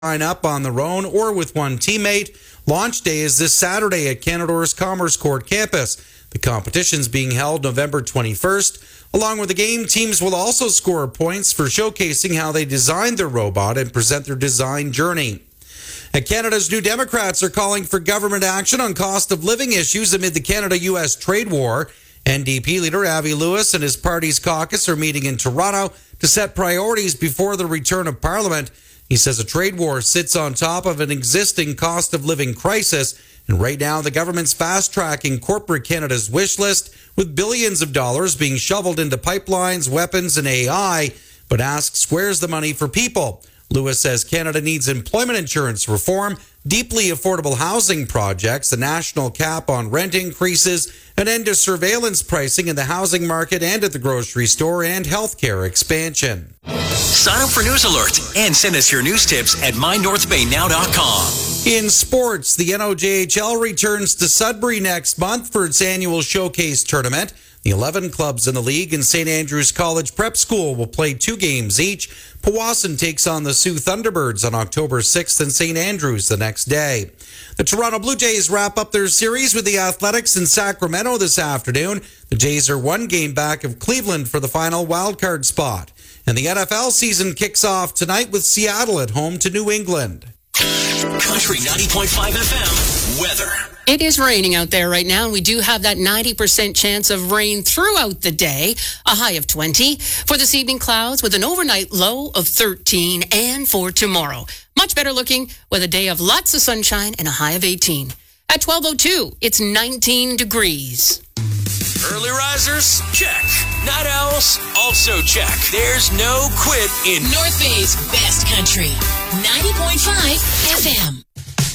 sign up on their own or with one teammate. Launch day is this Saturday at Canadore's Commerce Court campus. The competition's being held November 21st. Along with the game, teams will also score points for showcasing how they designed their robot and present their design journey. And Canada's New Democrats are calling for government action on cost of living issues amid the Canada-U.S. trade war. NDP leader Avi Lewis and his party's caucus are meeting in Toronto to set priorities before the return of Parliament. He says a trade war sits on top of an existing cost of living crisis, and right now the government's fast-tracking corporate Canada's wish list with billions of dollars being shoveled into pipelines, weapons, and AI, but asks where's the money for people. Lewis says Canada needs employment insurance reform, deeply affordable housing projects, a national cap on rent increases, an end to surveillance pricing in the housing market and at the grocery store, and healthcare expansion. Sign up for News Alert and send us your news tips at mynorthbaynow.com. In sports, the NOJHL returns to Sudbury next month for its annual showcase tournament. The 11 clubs in the league and St. Andrews College Prep School will play 2 games each. Powassan takes on the Sioux Thunderbirds on October 6th and St. Andrews the next day. The Toronto Blue Jays wrap up their series with the Athletics in Sacramento this afternoon. The Jays are 1 game back of Cleveland for the final wildcard spot. And the NFL season kicks off tonight with Seattle at home to New England. Country 90.5 FM weather. It is raining out there right now, and we do have that 90% chance of rain throughout the day, a high of 20. For this evening, clouds with an overnight low of 13, and for tomorrow, much better looking with a day of lots of sunshine and a high of 18. At 12:02, it's 19 degrees. Early risers? Check. Night owls? Also check. There's no quit in North Bay's best country, 90.5 FM.